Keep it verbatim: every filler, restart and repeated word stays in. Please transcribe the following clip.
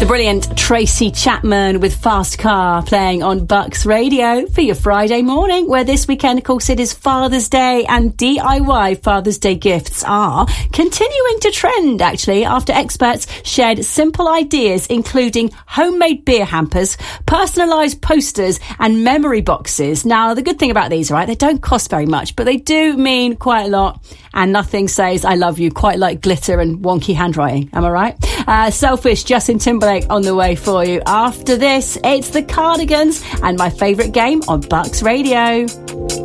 The brilliant Tracy Chapman with Fast Car playing on Bucks Radio for your Friday morning, where this weekend, of course, it is Father's Day, and D I Y Father's Day gifts are continuing to trend, actually, after experts shared simple ideas, including homemade beer hampers, personalised posters and memory boxes. Now, the good thing about these, right, they don't cost very much, but they do mean quite a lot, and nothing says I love you quite like glitter and wonky handwriting. Am I right? Uh, Selfish, Justin Timberlake on the way for you. After this, it's the Cardigans and my favourite game on Bucks Radio.